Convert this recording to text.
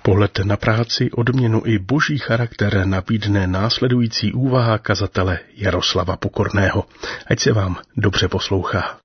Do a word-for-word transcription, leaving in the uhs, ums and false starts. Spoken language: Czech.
Pohled na práci, odměnu i boží charakter nabídne následující úvaha kazatele Jaroslava Pokorného. Ať se vám dobře poslouchá.